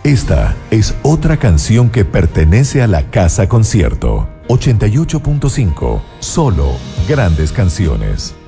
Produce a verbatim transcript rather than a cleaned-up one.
Esta es otra canción que pertenece a la Casa Concierto. ochenta y ocho punto cinco. Solo grandes canciones.